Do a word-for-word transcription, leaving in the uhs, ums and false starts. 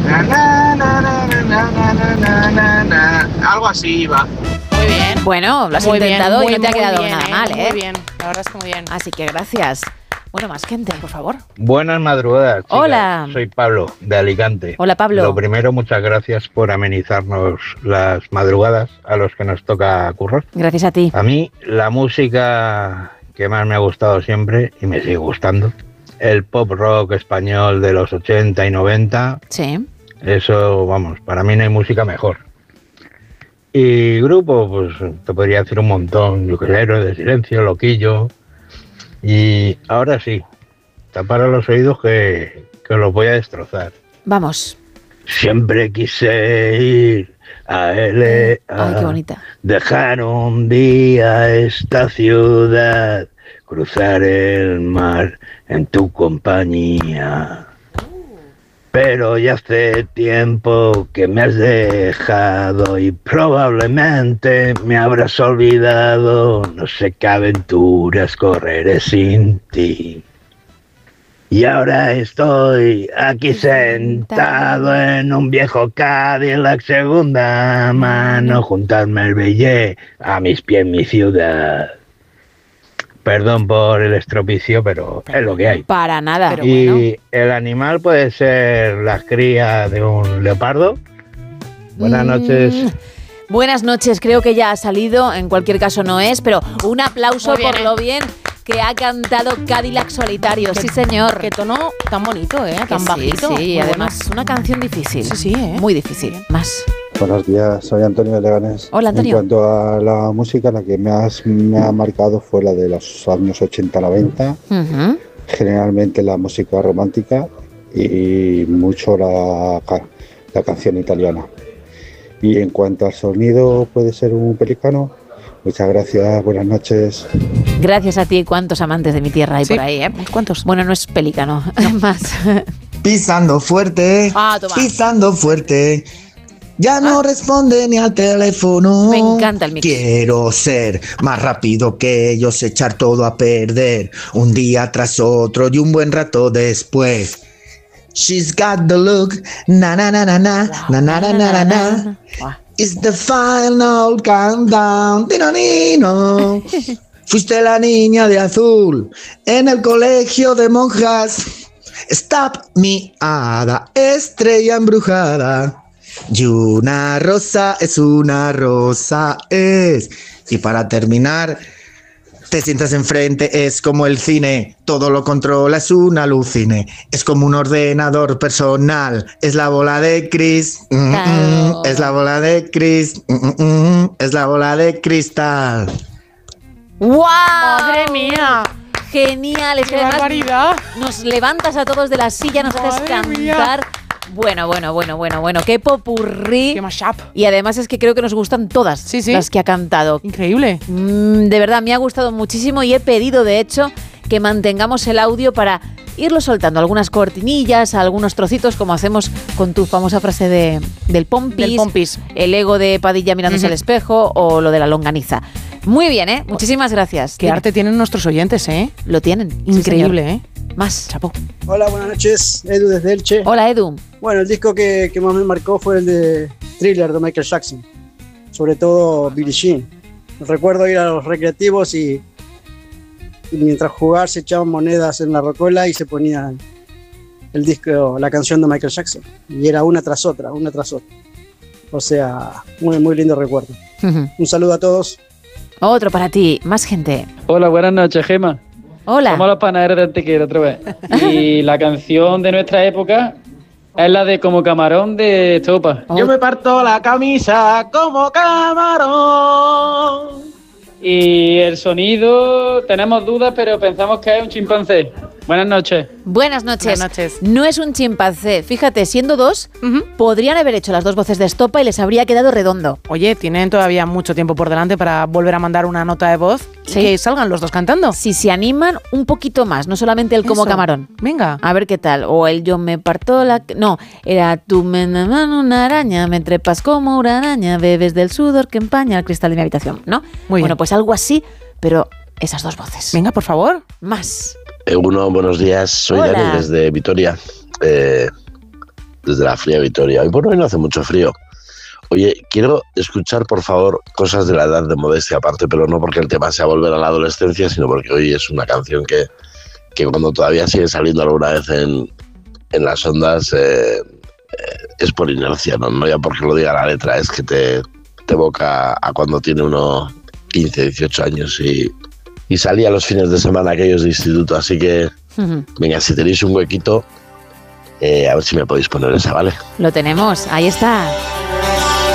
Na, na, na, na, na, na, na, na, na. Algo así iba. Muy bien. Bueno, lo has muy intentado bien, muy, y no te ha muy quedado bien, nada eh, mal, ¿eh? Muy bien, la verdad es que muy bien. Así que gracias. Bueno, más gente, por favor. Buenas madrugadas, chicas. Hola. Soy Pablo, de Alicante. Hola, Pablo. Lo primero, muchas gracias por amenizarnos las madrugadas a los que nos toca currar. Gracias a ti. A mí, la música que más me ha gustado siempre, y me sigue gustando, el pop rock español de los ochenta y noventa. Sí. Eso, vamos, para mí no hay música mejor. Y grupo, pues te podría decir un montón. Yo que sé, Héroes de Silencio, Loquillo. Y ahora sí, tapar a los oídos que, que los voy a destrozar. Vamos. Siempre quise ir a L A. Ay, qué bonita. Dejar un día esta ciudad, cruzar el mar en tu compañía. Pero ya hace tiempo que me has dejado y probablemente me habrás olvidado. No sé qué aventuras correré sin ti. Y ahora estoy aquí sentado en un viejo Cadillac segunda mano, junto al Marbellé, a mis pies mi ciudad. Perdón por el estropicio, pero es lo que hay. Para nada. Pero y bueno, el animal puede ser la cría de un leopardo. Buenas mm, noches. Buenas noches, creo que ya ha salido, en cualquier caso no es, pero un aplauso bien, por eh. lo bien que ha cantado Cadillac Solitario. Qué, sí, señor. Qué tono tan bonito, ¿eh? Tan sí, bajito. Sí, y además bueno. Una canción difícil. Sí, sí, ¿eh? Muy difícil. Más. Buenos días, soy Antonio de Leganés. Hola, Antonio. En cuanto a la música, la que me, has, me ha marcado fue la de los años ochenta noventa. Uh-huh. Generalmente la música romántica y mucho la, la canción italiana. Y en cuanto al sonido, ¿puede ser un pelicano? Muchas gracias, buenas noches. Gracias a ti. ¿Cuántos amantes de mi tierra hay sí, por ahí, eh? ¿Cuántos? Bueno, no es pelícano, no. Más. Pisando fuerte, ah, toma. pisando fuerte. Ya no ah. responde ni al teléfono. Me encanta el mix. Quiero ser más rápido que ellos, echar todo a perder. Un día tras otro y un buen rato después. She's got the look, na na na na na, na na na na na na. It's the final countdown, tino nino. Fuiste la niña de azul en el colegio de monjas. Stop mi hada, estrella embrujada. Y una rosa es una rosa es. Y para terminar, te sientas enfrente, es como el cine, todo lo controla, es un alucine, es como un ordenador personal, es la bola de Chris, mm, mm, es la bola de Chris, mm, mm, es la bola de cristal. ¡Wow! ¡Madre mía! Genial, es ¡qué que barbaridad! Nos levantas a todos de la silla, nos haces cantar. Mía. Bueno, bueno, bueno, bueno, bueno, qué popurrí. Qué mashup. Y además es que creo que nos gustan todas sí, sí. las que ha cantado. Increíble. Mm, de verdad, me ha gustado muchísimo y he pedido, de hecho, que mantengamos el audio para irlo soltando. Algunas cortinillas, algunos trocitos, como hacemos con tu famosa frase de, del pompis. Del pompis. El ego de Padilla mirándose uh-huh. al espejo o lo de la longaniza. Muy bien, ¿eh? Muchísimas gracias. Qué Dime. Arte tienen nuestros oyentes, ¿eh? Lo tienen. Increíble, sí, ¿eh? Más, chapo. Hola, buenas noches. Edu desde Elche. Hola, Edu. Bueno, el disco que, que más me marcó fue el de Thriller de Michael Jackson. Sobre todo Billie Jean. Recuerdo ir a los recreativos y, y mientras jugar se echaban monedas en la rocola y se ponían el disco, la canción de Michael Jackson. Y era una tras otra, una tras otra. O sea, muy, muy lindo recuerdo. Uh-huh. Un saludo a todos. Otro para ti, más gente. Hola, buenas noches, Gema. Hola. Somos los panaderos de Antequera otra vez. Y la canción de nuestra época es la de Como Camarón de Estopa. Oh. Yo me parto la camisa como camarón. Y el sonido, tenemos dudas, pero pensamos que es un chimpancé. Buenas noches. Buenas noches. Buenas noches. No es un chimpancé. Fíjate, siendo dos, uh-huh. podrían haber hecho las dos voces de Estopa y les habría quedado redondo. Oye, tienen todavía mucho tiempo por delante para volver a mandar una nota de voz ¿sí? y que salgan los dos cantando. Si se animan un poquito más, no solamente el Como Eso. Camarón. Venga. A ver qué tal. O el Yo me parto la... No, era tú me mano una araña, me trepas como una araña, bebes del sudor que empaña el cristal de mi habitación, ¿no? Muy bueno, bien. Pues algo así, pero esas dos voces. Venga, por favor. Más. Uno, buenos días, soy Hola. Dani desde Vitoria. Eh, desde la fría Vitoria. Hoy por hoy no hace mucho frío. Oye, quiero escuchar, por favor, Cosas de la edad de Modestia aparte, pero no porque el tema sea volver a la adolescencia, sino porque hoy es una canción que, que cuando todavía sigue saliendo alguna vez en, en las ondas, eh, eh, es por inercia, ¿no? No ya porque lo diga la letra, es que te, te evoca a cuando tiene uno quince, dieciocho años y, y salía los fines de semana aquellos de instituto, así que, uh-huh. venga, si tenéis un huequito, eh, a ver si me podéis poner esa, ¿vale? Lo tenemos, ahí está.